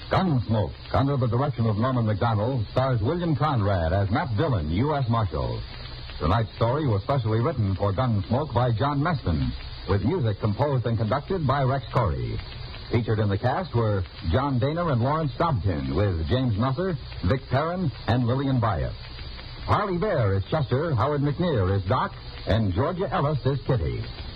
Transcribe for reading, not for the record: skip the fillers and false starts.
Gunsmoke, under the direction of Norman McDonald, stars William Conrad as Matt Dillon, U.S. Marshal. Tonight's story was specially written for Gunsmoke by John Meston, with music composed and conducted by Rex Corey. Featured in the cast were John Dana and Lawrence Dobkin, with James Nusser, Vic Perrin, and Lillian Byatt. Harley Bear is Chester, Howard McNear is Doc, and Georgia Ellis is Kitty.